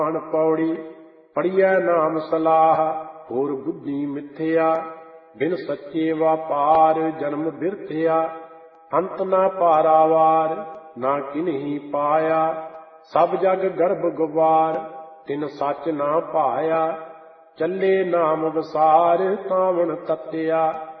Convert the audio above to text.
ਪੌੜੀ ਪੜੀਐ ਨਾਮ ਸਲਾਹ, ਹੋਰ ਬੁੱਧੀ ਮਿਥਿਆ। ਬਿਨ ਸੱਚੇ ਵਾਪਾਰ ਜਨਮ ਬਿਰਥਿਆ, ਅੰਤ ਨਾ ਪਾਰਾਵਾਰ ਨਾ ਕਿਨਹੀ ਪਾਇਆ। ਸਭ ਜਗ ਗਰਭ ਗਵਾਰ ਤਿਨ ਸੱਚ ਨਾ ਭਾਇਆ, ਚੱਲੇ ਨਾਮ ਵਸਾਰ ਤਾਵਣ ਤੱਤਿਆ।